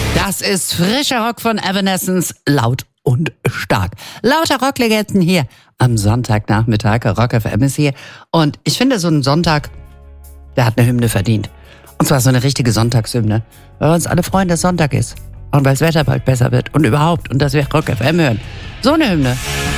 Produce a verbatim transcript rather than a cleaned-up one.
Das ist frischer Rock von Evanescence, laut und stark. Lauter Rocklegenden hier am Sonntagnachmittag. Rock F M ist hier. Und ich finde, so ein Sonntag, der hat eine Hymne verdient. Und zwar so eine richtige Sonntagshymne. Weil wir uns alle freuen, dass Sonntag ist. Und weil das Wetter bald besser wird. Und überhaupt. Und dass wir Rock F M hören. So eine Hymne